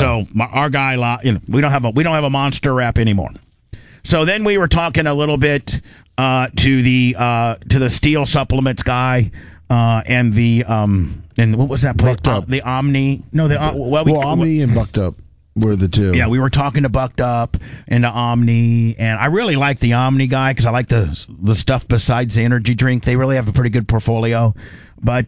So our guy, we don't have a Monster rep anymore. So then we were talking a little bit to the Steel Supplements guy and the and what was that place? Bucked Up. The Omni. No, Omni and Bucked Up were the two. Yeah, we were talking to Bucked Up and to Omni, and I really like the Omni guy because I like the stuff besides the energy drink. They really have a pretty good portfolio. But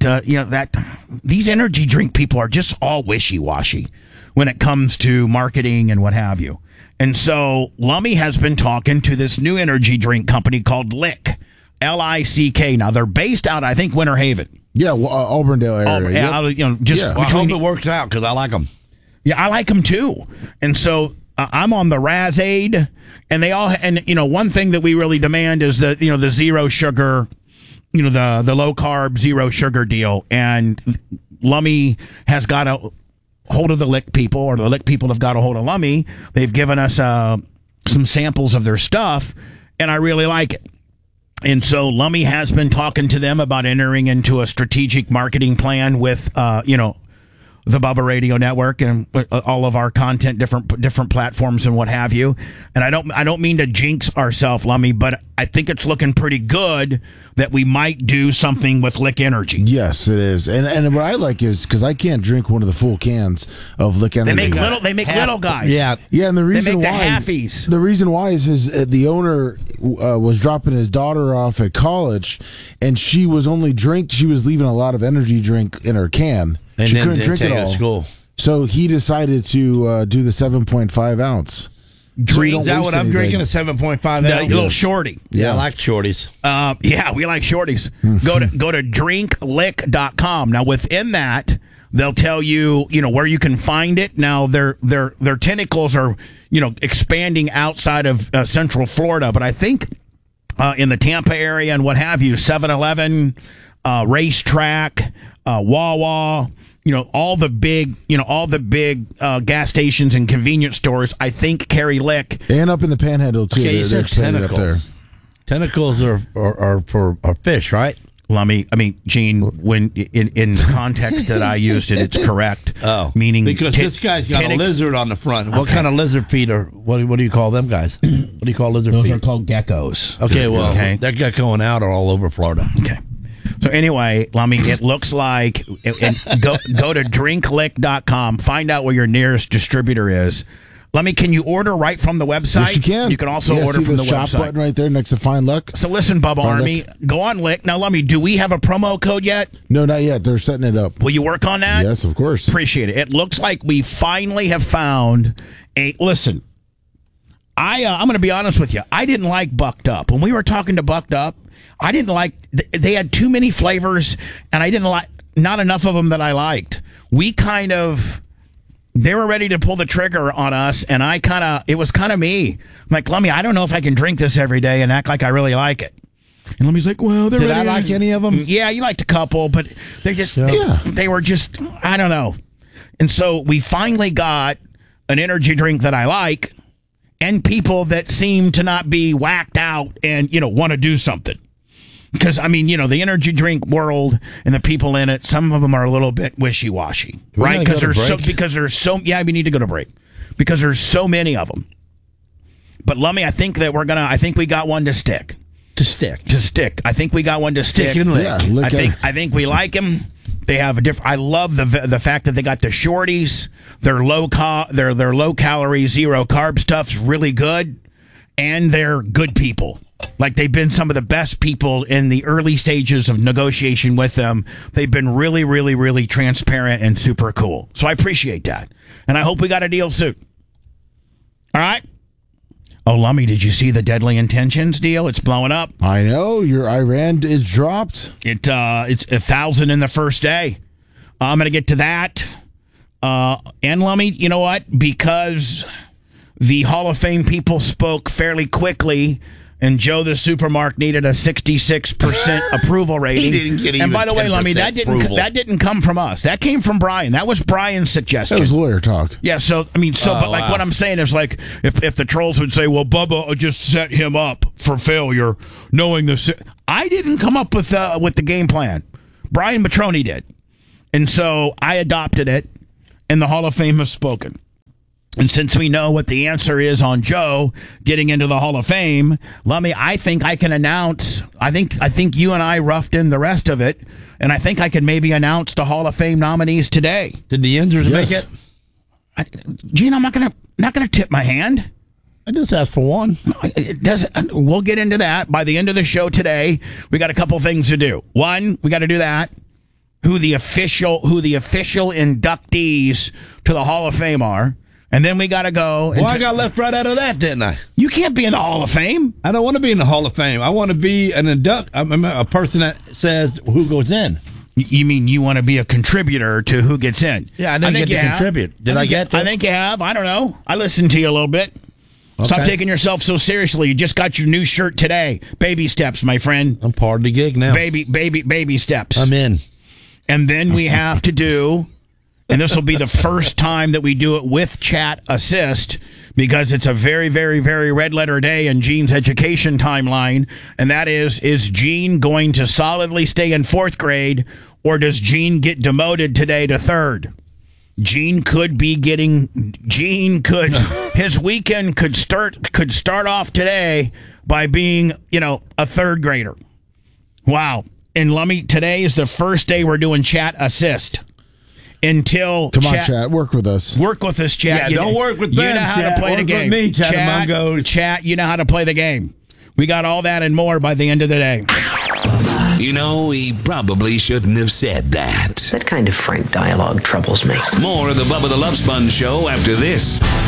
these energy drink people are just all wishy-washy when it comes to marketing and what have you. And so Lummy has been talking to this new energy drink company called Lick, L-I-C-K. Now they're based out, I think, Winter Haven. Yeah, Auburndale area. I hope it works out because I like them. Yeah, I like them too. And so I'm on the Raz Aid, and one thing that we really demand is the zero sugar, the low carb zero sugar deal. And Lummy has got a hold of the Lick people, or the Lick people have got a hold of Lummy. They've given us some samples of their stuff, and I really like it. And so Lummy has been talking to them about entering into a strategic marketing plan with, the Bubba Radio Network and all of our content, different platforms and what have you. And I don't mean to jinx ourselves, Lummy, but I think it's looking pretty good that we might do something with Lick Energy. Yes, it is. And what I like is because I can't drink one of the full cans of Lick Energy. They make little guys. Yeah. And the reason they make why the halfies. The reason why is the owner was dropping his daughter off at college, and she was leaving a lot of energy drink in her can. And she then couldn't drink it all. School. So he decided to do the 7.5 ounce. Is that what I'm drinking? A 7.5 ounce? A little shorty. Yeah, I like shorties. We like shorties. Go to drinklick.com. Now within that, they'll tell you, where you can find it. Now their tentacles are, expanding outside of Central Florida, but I think in the Tampa area and what have you, 7-Eleven, Racetrack, Wawa, all the big gas stations and convenience stores, I think, carry Lick. And up in the Panhandle too. Okay, you said tentacles. Up there. Tentacles are for fish, right? Lummy, Gene, when in context that I used it, it's correct. Oh, meaning because this guy's got a lizard on the front. What kind of lizard feet are? What do you call them guys? What do you call lizard feet? Those are called geckos. Okay, well, they're going out all over Florida. Okay. So anyway, Lummy, it looks like go to drinklick.com, find out where your nearest distributor is. Lummy, can you order right from the website? Yes, you can. You can also order from the shop website. Button right there next to Find Luck. So listen, Bubba Army, go on Lick. Now, Lummy, do we have a promo code yet? No, not yet. They're setting it up. Will you work on that? Yes, of course. Appreciate it. It looks like we finally have found listen, I'm going to be honest with you. I didn't like Bucked Up. When we were talking to Bucked Up, I didn't like, they had too many flavors, and I didn't like, not enough of them that I liked. They were ready to pull the trigger on us, and it was kind of me. I'm like, Lummy, I don't know if I can drink this every day and act like I really like it. And Lummy's like, well, did I like any of them? Yeah, you liked a couple, but they just, they were just, I don't know. And so we finally got an energy drink that I like, and people that seem to not be whacked out and, want to do something. Because, the energy drink world and the people in it, some of them are a little bit wishy-washy, right? We need to go to break. Because there's so many of them. But, Lummy, I think we got one to stick. To stick. I think we got one to stick. Yeah, I think we like them. They have a different. I love the fact that they got the shorties. Their low calorie, zero carb stuff's really good, and they're good people. Like, they've been some of the best people in the early stages of negotiation with them. They've been really, really, really transparent and super cool. So I appreciate that, and I hope we got a deal soon. All right. Oh, Lummy, did you see the Deadly Intentions deal? It's blowing up. I know. Your Iran is dropped. It's 1,000 in the first day. I'm going to get to that. And Lummy, you know what? Because the Hall of Fame people spoke fairly quickly, and Joe the Supermark needed a 66% approval rating. He didn't get even. And by the way, Lummy, that didn't come from us. That came from Brian. That was Brian's suggestion. That was lawyer talk. Yeah. So what I'm saying is, like, if the trolls would say, "Well, Bubba just set him up for failure," knowing this, I didn't come up with the game plan. Brian Matroni did, and so I adopted it, and the Hall of Fame has spoken. And since we know what the answer is on Joe getting into the Hall of Fame, I think I can announce. I think you and I roughed in the rest of it, and I think I can maybe announce the Hall of Fame nominees today. Did the Yinzers make it? Gene, I'm not gonna tip my hand. I just asked for one. It doesn't. We'll get into that by the end of the show today. We got a couple things to do. One, we got to do that. Who the official inductees to the Hall of Fame are, and then we got to go. Well, I got left right out of that, didn't I? You can't be in the Hall of Fame. I don't want to be in the Hall of Fame. I want to be a person that says who goes in. You mean you want to be a contributor to who gets in? Yeah, I didn't get to contribute. Did I get to? I think you have. I don't know. I listened to you a little bit. Okay. Stop taking yourself so seriously. You just got your new shirt today. Baby steps, my friend. I'm part of the gig now. Baby steps. I'm in. And then we have to do, and this will be the first time that we do it with chat assist, because it's a very, very, very red letter day in Gene's education timeline. And that is Gene going to solidly stay in 4th grade, or does Gene get demoted today to 3rd? His weekend could start off today by being, a 3rd grader. Wow. And today is the first day we're doing chat assist. Come on, chat, work with us. Work with us, chat. Yeah, don't work with them. You know how to play the game. Work with me, chat, you know how to play the game. We got all that and more by the end of the day. He probably shouldn't have said that. That kind of frank dialogue troubles me. More of the Bubba the Love Sponge Show after this.